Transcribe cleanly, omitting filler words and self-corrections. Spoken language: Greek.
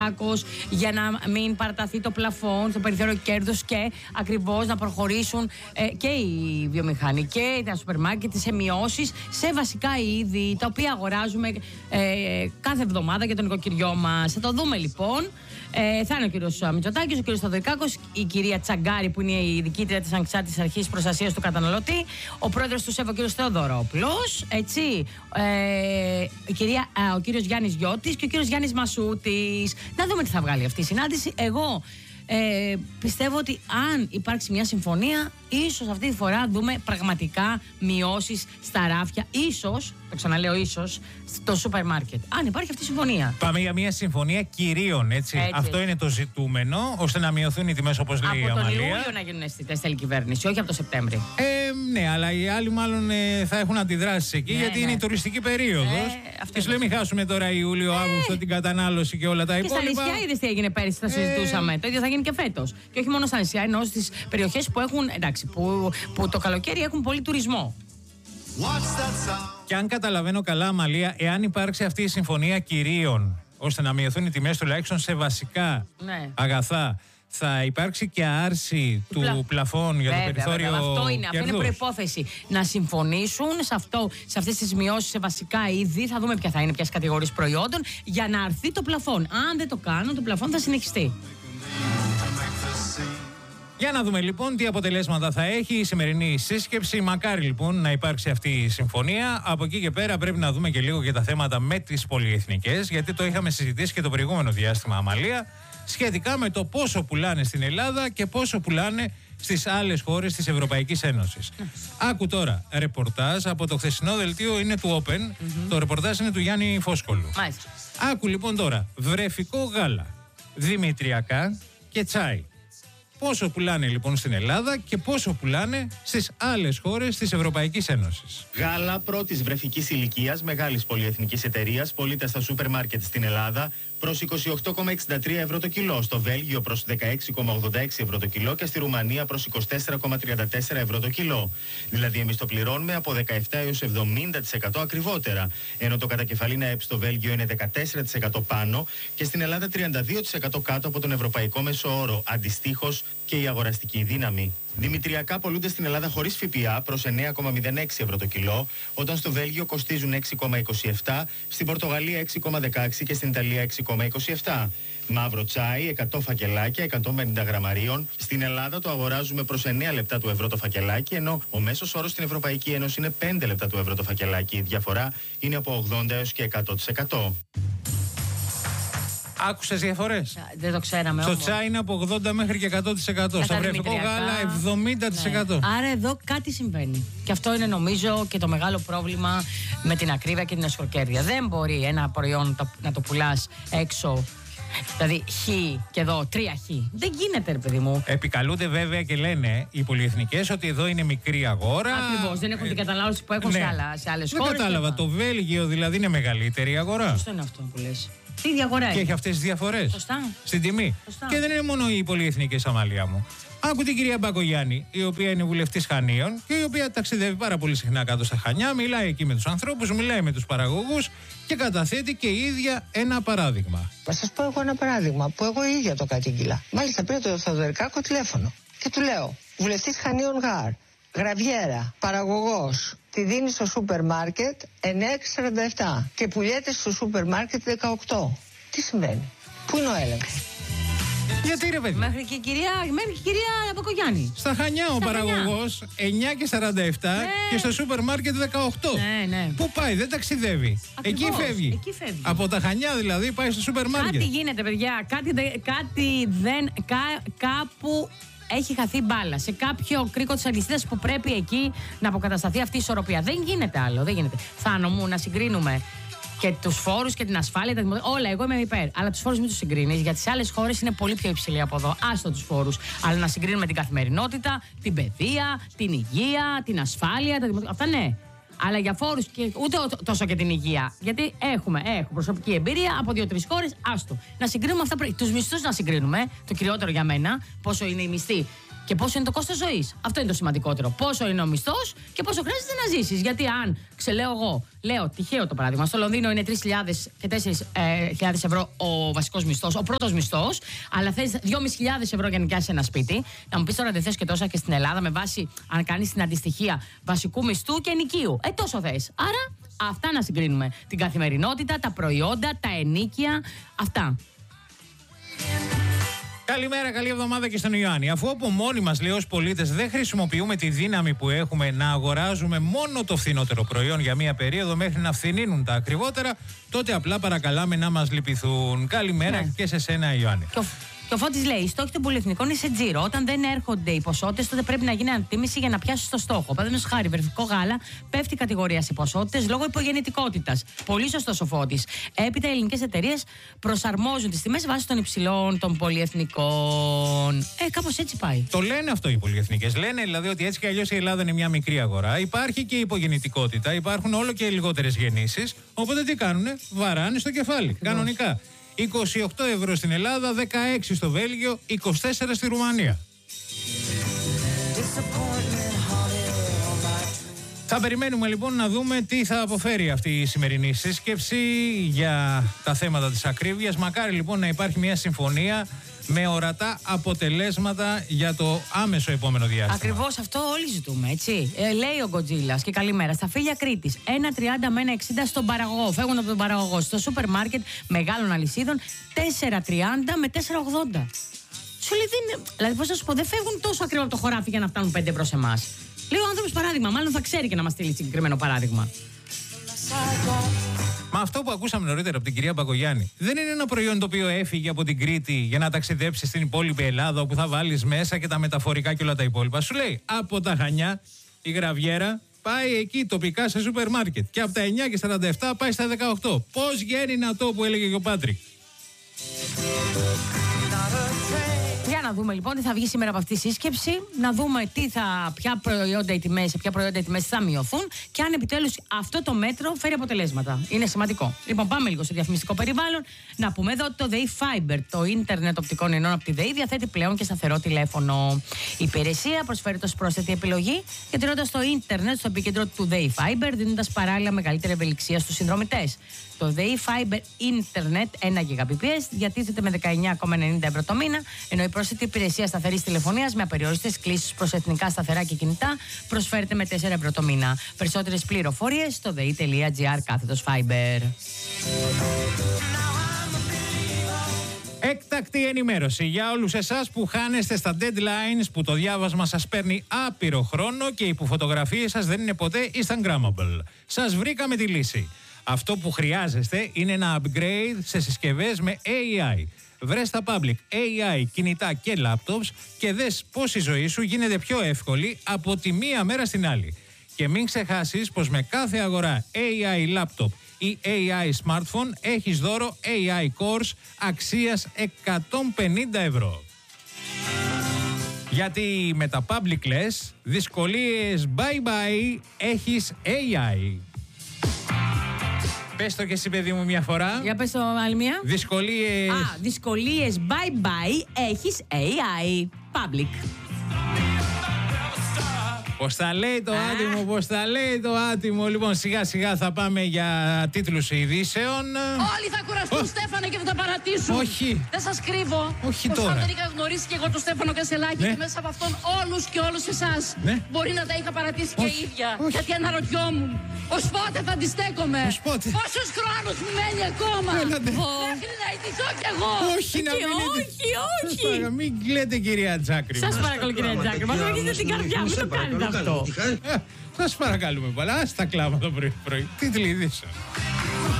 για να μην παραταθεί το πλαφόν στο περιθώριο κέρδους και ακριβώς να προχωρήσουν και οι βιομηχανοί και τα σούπερ μάρκετ σε μειώσεις σε βασικά είδη τα οποία αγοράζουμε κάθε εβδομάδα για τον νοικοκυριό μας. Θα το δούμε λοιπόν. Θα είναι ο κύριος Μητσοτάκης, ο κύριος Θεοδωρικάκος, η κυρία Τσαγκάρη που είναι η διοικήτρια της Ανεξάρτητης Αρχής Προστασίας του Καταναλωτή, ο πρόεδρος του ΣΕΒ ο κύριος Θεοδωρόπουλος, έτσι, ο κύριος Γιάννης Γιώτης και ο κύριος Γιάννης Μασούτης. Να δούμε τι θα βγάλει αυτή η συνάντηση. Εγώ πιστεύω ότι αν υπάρξει μια συμφωνία, ίσως αυτή τη φορά δούμε πραγματικά μειώσεις στα ράφια. Ίσως, το ξαναλέω, ίσως στο σούπερ μάρκετ. Αν υπάρχει αυτή η συμφωνία. Πάμε για μια συμφωνία κυρίων, έτσι. Αυτό είναι το ζητούμενο, ώστε να μειωθούν οι τιμές όπως λέει η Αμαλία. Από τον Ιούλιο να γίνουν αισθητές, θέλει η κυβέρνηση, όχι από το Σεπτέμβρη. Ναι, αλλά οι άλλοι μάλλον θα έχουν αντιδράσεις εκεί, γιατί είναι η τουριστική περίοδος. Και σου λέει, μην χάσουμε τώρα Ιούλιο, Αύγουστο την κατανάλωση και όλα τα υπόλοιπα. Και στα νησιά είδες τι έγινε πέρυσι, θα συζητούσαμε. Το ίδιο θα γίνει και φέτος. Και όχι μόνο στα νησιά, ενώ στις περιοχές που έχουν, εντάξει, που το καλοκαίρι έχουν πολύ τουρισμό. Και αν καταλαβαίνω καλά, Αμαλία, εάν υπάρξει αυτή η συμφωνία κυρίων, ώστε να μειωθούν οι τιμές τουλάχιστον σε βασικά αγαθά, θα υπάρξει και άρση του πλαφών για το περιθώριο κέρδους. Αυτό είναι προϋπόθεση. Να συμφωνήσουν σε αυτές τις μειώσεις σε βασικά είδη. Θα δούμε ποια θα είναι, ποιες κατηγορίες προϊόντων, για να αρθεί το πλαφόν. Αν δεν το κάνουν, το πλαφόν θα συνεχιστεί. Για να δούμε λοιπόν τι αποτελέσματα θα έχει η σημερινή σύσκεψη. Μακάρι λοιπόν να υπάρξει αυτή η συμφωνία. Από εκεί και πέρα πρέπει να δούμε και λίγο για τα θέματα με τις πολυεθνικές, γιατί το είχαμε συζητήσει και το προηγούμενο διάστημα, Αμαλία, σχετικά με το πόσο πουλάνε στην Ελλάδα και πόσο πουλάνε στις άλλες χώρες της Ευρωπαϊκής Ένωσης. Άκου τώρα, ρεπορτάζ από το χθεσινό δελτίο, είναι του Open. Το ρεπορτάζ είναι του Γιάννη Φόσκολου. Άκου λοιπόν τώρα, βρεφικό γάλα, δημητριακά και τσάι. Πόσο πουλάνε λοιπόν στην Ελλάδα και πόσο πουλάνε στις άλλες χώρες της Ευρωπαϊκής Ένωσης. Γάλα πρώτης βρεφικής ηλικίας μεγάλης πολυεθνικής εταιρείας πωλείται στα σούπερ μάρκετ στην Ελλάδα προς 28,63 ευρώ το κιλό, στο Βέλγιο προς 16,86 ευρώ το κιλό και στη Ρουμανία προς 24,34 ευρώ το κιλό. Δηλαδή εμείς το πληρώνουμε από 17 έως 70% ακριβότερα, ενώ το κατακεφαλήν ΑΕΠ στο Βέλγιο είναι 14% πάνω και στην Ελλάδα 32% κάτω από τον ευρωπαϊκό μέσο όρο, αντιστοίχως και η αγοραστική δύναμη. Δημητριακά πολλούνται στην Ελλάδα χωρίς ΦΠΑ προς 9,06 ευρώ το κιλό, όταν στο Βέλγιο κοστίζουν 6,27, στην Πορτογαλία 6,16 και στην Ιταλία 6,27. Μαύρο τσάι, 100 φακελάκια, 150 γραμμαρίων. Στην Ελλάδα το αγοράζουμε προς 9 λεπτά του ευρώ το φακελάκι, ενώ ο μέσος όρος στην Ευρωπαϊκή Ένωση είναι 5 λεπτά του ευρώ το φακελάκι. Η διαφορά είναι από 80 έως και 100%. Άκουσες διαφορές? Δεν το ξέραμε. Στο τσάι είναι από 80 μέχρι και 100%. Στο βρεφικό γάλα 70%. Άρα εδώ κάτι συμβαίνει. Και αυτό είναι νομίζω και το μεγάλο πρόβλημα με την ακρίβεια και την εσχροκέρδεια. Δεν μπορεί ένα προϊόν να το πουλάς έξω. Δηλαδή χ και εδώ 3 χ. Δεν γίνεται, ρε παιδί μου. Επικαλούνται βέβαια και λένε οι πολυεθνικές ότι εδώ είναι μικρή αγορά. Ακριβώς, δεν έχουν την κατανάλωση που έχουν σε άλλες χώρες. Δεν κατάλαβα. Το Βέλγιο δηλαδή είναι μεγαλύτερη αγορά. Σωστό είναι αυτό που λες. Τι διαφορά έχει. Και έχει αυτές τις διαφορές. Σωστά. Στην τιμή. Σωστά. Και δεν είναι μόνο οι πολυεθνικές, Αμαλία μου. Άκου την κυρία Μπακογιάννη, η οποία είναι βουλευτής Χανίων και η οποία ταξιδεύει πάρα πολύ συχνά κάτω στα Χανιά, μιλάει εκεί με τους ανθρώπους, μιλάει με τους παραγωγούς και καταθέτει και η ίδια ένα παράδειγμα. Θα σας πω εγώ ένα παράδειγμα που εγώ η ίδια το κατήγγειλα. Μάλιστα πήρε το Θεοδωρικάκο τηλέφωνο και του λέω: βουλευτής Χανίων Γάρ, γραβιέρα, παραγωγός, τη δίνει στο σούπερ μάρκετ 9,47 και πουλιέται στο σούπερ μάρκετ 18. Τι συμβαίνει? Πού είναι ο έλεγχος? Γιατί ρε παιδί? Μέχρι και η κυρία Μπακογιάννη. Στα Χανιά ο παραγωγός 9,47 και στο σούπερ μάρκετ 18. Ναι. Πού πάει, δεν ταξιδεύει. Ακριβώς, εκεί φεύγει. Από τα Χανιά δηλαδή πάει στο σούπερ μάρκετ. Κάτι γίνεται, παιδιά. Κάπου έχει χαθεί μπάλα. Σε κάποιο κρίκο της αλυσίδας που πρέπει εκεί να αποκατασταθεί αυτή η ισορροπία. Δεν γίνεται άλλο. Δεν γίνεται. Θάνο μου, να συγκρίνουμε και τους φόρους και την ασφάλεια. Όλα, εγώ είμαι υπέρ. Αλλά τους φόρους μην τους συγκρίνεις, γιατί σε άλλες χώρες είναι πολύ πιο υψηλοί από εδώ. Άστο τους φόρους. Αλλά να συγκρίνουμε την καθημερινότητα, την παιδεία, την υγεία, την ασφάλεια. Αυτά ναι. Αλλά για φόρους και ούτε τόσο και την υγεία. Γιατί έχω προσωπική εμπειρία από 2-3 χώρες. Άστο. Να συγκρίνουμε αυτά. Τους μισθούς να συγκρίνουμε. Το κυριότερο για μένα, πόσο είναι η μισθή Και πόσο είναι το κόστος ζωής. Αυτό είναι το σημαντικότερο. Πόσο είναι ο μισθός και πόσο χρειάζεται να ζήσεις. Γιατί αν, ξελέω εγώ, λέω τυχαίο το παράδειγμα, στο Λονδίνο είναι 3.000 και 4.000 ευρώ ο βασικός μισθός, ο πρώτος μισθός, αλλά θες 2.500 ευρώ για να νοικιάσεις ένα σπίτι. Να μου πεις τώρα δεν θες και τόσα και στην Ελλάδα με βάση, αν κάνεις την αντιστοιχεία βασικού μισθού και ενοικίου. Τόσο θες. Άρα αυτά να συγκρίνουμε. Την καθημερινότητα, τα προϊόντα, τα ενίκια, αυτά. Καλημέρα, καλή εβδομάδα και στον Ιωάννη. Αφού από μόνοι μας, λέει, ως πολίτες δεν χρησιμοποιούμε τη δύναμη που έχουμε να αγοράζουμε μόνο το φθηνότερο προϊόν για μία περίοδο μέχρι να φθηνίνουν τα ακριβότερα, τότε απλά παρακαλάμε να μας λυπηθούν. Καλημέρα και σε σένα, Ιωάννη. Και ο Φώτης λέει: οι στόχοι των πολυεθνικών είναι σε τζίρο. Όταν δεν έρχονται οι ποσότητες, τότε πρέπει να γίνει ανατίμηση για να πιάσει το στόχο. Παραδείγματος χάρη, βερφικό γάλα πέφτει κατηγορία σε ποσότητες λόγω υπογεννητικότητας. Πολύ σωστός ο Φώτης. Έπειτα, οι ελληνικές εταιρείες προσαρμόζουν τις τιμές βάσει των υψηλών των πολυεθνικών. Κάπως έτσι πάει. Το λένε αυτό οι πολυεθνικές. Λένε δηλαδή ότι έτσι κι αλλιώς η Ελλάδα είναι μια μικρή αγορά. Υπάρχει και υπογεννητικότητα. Υπάρχουν όλο και λιγότερες γεννήσεις. Οπότε τι κάνουνε? Βαράνε στο κεφάλι. Κανονικά. 28 ευρώ στην Ελλάδα, 16 στο Βέλγιο, 24 στη Ρουμανία. Θα περιμένουμε λοιπόν να δούμε τι θα αποφέρει αυτή η σημερινή σύσκεψη για τα θέματα της ακρίβειας. Μακάρι λοιπόν να υπάρχει μια συμφωνία με ορατά αποτελέσματα για το άμεσο επόμενο διάστημα. Ακριβώς αυτό όλοι ζητούμε, έτσι. Λέει ο Γκοτζίλας και καλημέρα. Στα Φύλια Κρήτης, 1,30 με 1,60 στον παραγωγό. Φεύγουν από τον παραγωγό. Στο σούπερ μάρκετ μεγάλων αλυσίδων, 4,30 με 4,80. Σου λέει, δηλαδή, πώς θα σου πω, δεν φεύγουν τόσο ακριβά από το χωράφι για να φτάνουν 5 ευρώ σε εμάς. Λέει ο άνθρωπος παράδειγμα, μάλλον θα ξέρει και να μας στείλει συγκεκριμένο παράδειγμα. Μα αυτό που ακούσαμε νωρίτερα από την κυρία Μπακογιάννη δεν είναι ένα προϊόν το οποίο έφυγε από την Κρήτη για να ταξιδέψει στην υπόλοιπη Ελλάδα, όπου θα βάλεις μέσα και τα μεταφορικά και όλα τα υπόλοιπα. Σου λέει από τα Χανιά η γραβιέρα πάει εκεί τοπικά σε σούπερ μάρκετ και από τα 9,47 πάει στα 18. Πώς γέννηνα το που έλεγε και ο Πάτρικ. Για να δούμε λοιπόν τι θα βγει σήμερα από αυτή τη σύσκεψη, να δούμε ποια προϊόντα οι τιμές θα μειωθούν και αν επιτέλους αυτό το μέτρο φέρει αποτελέσματα. Είναι σημαντικό. Λοιπόν, πάμε λίγο στο διαφημιστικό περιβάλλον. Να πούμε εδώ ότι το ΔΕΗ Fiber, το ίντερνετ οπτικών ινών από τη ΔΕΗ, διαθέτει πλέον και σταθερό τηλέφωνο. Η υπηρεσία προσφέρεται ως πρόσθετη επιλογή, κεντρώνοντας το ίντερνετ στο επίκεντρο του ΔΕΗ Fiber, δίνοντας παράλληλα μεγαλύτερη ευελιξία στους συνδρομητές. Το ΔΕΗ Fiber Internet 1 Gbps διατίθεται με 19,90 ευρώ το μήνα, ενώ η πρόσθετη υπηρεσία σταθερής τηλεφωνίας με απεριόριστες κλήσεις προς εθνικά σταθερά και κινητά προσφέρεται με 4 ευρώ το μήνα. Περισσότερες πληροφορίες στο dei.gr/fiber. Έκτακτη ενημέρωση για όλους εσάς που χάνεστε στα deadlines, που το διάβασμα σας παίρνει άπειρο χρόνο και οι που φωτογραφίες σας δεν είναι ποτέ Instagrammable. Σας βρήκαμε τη λύση. Αυτό που χρειάζεστε είναι ένα upgrade σε συσκευές με AI. Βρες στα public AI κινητά και laptops και δες πώς η ζωή σου γίνεται πιο εύκολη από τη μία μέρα στην άλλη. Και μην ξεχάσεις πως με κάθε αγορά AI laptop ή AI smartphone έχεις δώρο AI Course αξίας 150 ευρώ. Γιατί με τα public λες, δυσκολίες bye bye, έχεις AI. Πες το και εσύ, παιδί μου, μια φορά. Για πες το άλλη μια. Δυσκολίες. Δυσκολίες bye bye, έχεις AI. Public. Πώς τα λέει το άτιμο, πώς τα λέει το άτιμο. Λοιπόν, σιγά σιγά θα πάμε για τίτλους ειδήσεων. Όλοι θα κουραστούν, Στέφανε, και θα τα παρατήσουν. Όχι. Δεν σας κρύβω. Όχι πως τώρα. αν δεν είχα γνωρίσει και εγώ τον Στέφανο Κασελάκη, Ναι. και μέσα από αυτόν όλους και όλους εσάς, Ναι. μπορεί να τα είχα παρατήσει και Όχι. η ίδια. Όχι. Γιατί αναρωτιόμουν, ως πότε θα αντιστέκομαι. Ως πότε. Πόσους χρόνους μου μένει ακόμα. Έλατε. Μέχρι να ητηθώ κι εγώ. Όχι να μην Όχι. Μην κλαίτε, κυρία Τζάκρη. Σας παρακαλώ, κυρία Τζάκρη, μας αγγίζετε την καρδιά, μην το κάνετε αυτό. Σας παρακαλούμε πολλά. Ας τα κλάματα πρωί-πρωί. Τίτλοι ειδήσεων.